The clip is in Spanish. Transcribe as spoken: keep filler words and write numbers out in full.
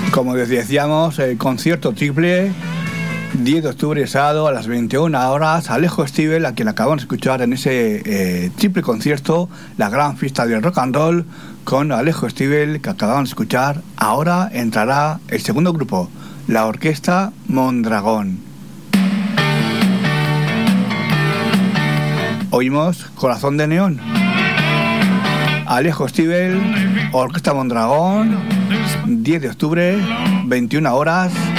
Como les decíamos, el concierto triple, diez de octubre sábado a las veintiuna horas, Alejo Stivel, a quien acabamos de escuchar en ese eh, triple concierto, la gran fiesta del rock and roll, con Alejo Stivel, que acabamos de escuchar. Ahora entrará el segundo grupo, la orquesta Mondragón. Oímos Corazón de Neón. Alejo Stivel, Orquesta Mondragón, diez de octubre, veintiuna horas.